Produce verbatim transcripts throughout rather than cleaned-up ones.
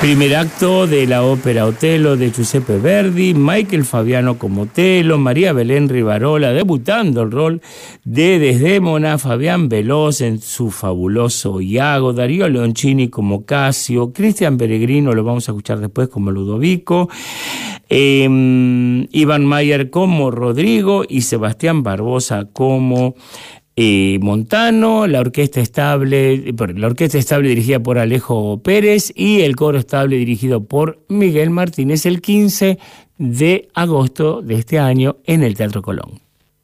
Primer acto de la ópera Otello de Giuseppe Verdi, Michael Fabiano como Otello, María Belén Rivarola debutando el rol de Desdémona, Fabián Veloz en su fabuloso Iago, Darío Leoncini como Casio, Cristian Peregrino, lo vamos a escuchar después como Ludovico, eh, Iván Mayer como Rodrigo y Sebastián Barbosa como Eh, Montano, la orquesta estable, la orquesta estable dirigida por Alejo Pérez y el coro estable dirigido por Miguel Martínez el quince de agosto de este año en el Teatro Colón.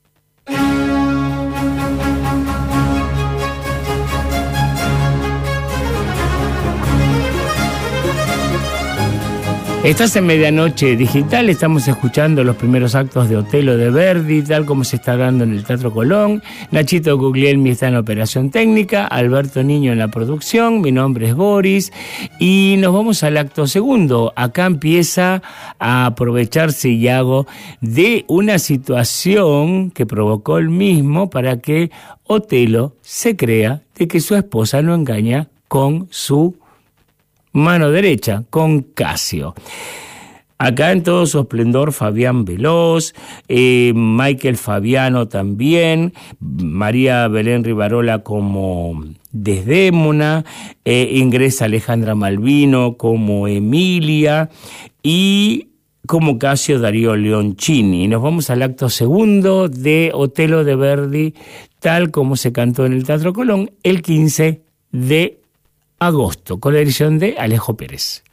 Estás en Medianoche Digital, estamos escuchando los primeros actos de Otello de Verdi, tal como se está dando en el Teatro Colón. Nachito Guglielmi está en la operación técnica, Alberto Niño en la producción, mi nombre es Boris y nos vamos al acto segundo. Acá empieza a aprovecharse Iago de una situación que provocó él mismo para que Otello se crea de que su esposa lo engaña con su mano derecha, con Casio. Acá en todo su esplendor Fabián Veloz, eh, Michael Fabiano también, María Belén Rivarola como Desdémona, eh, ingresa Alejandra Malvino como Emilia y como Casio Darío Leoncini. Nos vamos al acto segundo de Otello de Verdi, tal como se cantó en el Teatro Colón el quince de agosto, con la edición de Alejo Pérez.